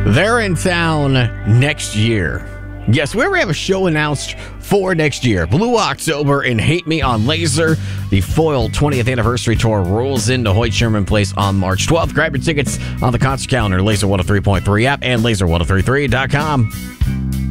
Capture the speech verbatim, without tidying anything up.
They're in town next year. Yes, we already have a show announced for next year. Blue October and Hate Me on Laser. The Foil twentieth Anniversary Tour rolls into Hoyt Sherman Place on March twelfth. Grab your tickets on the concert calendar, Laser one oh three point three app, and laser ten thirty-three dot com.